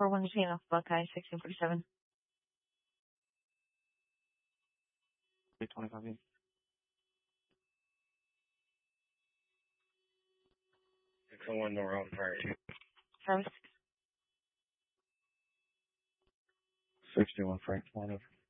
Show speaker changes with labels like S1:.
S1: 441 Chain of Buckeye, 1647.
S2: 325.
S3: 601 the road first.
S1: Travis.
S2: 61 Frank, 1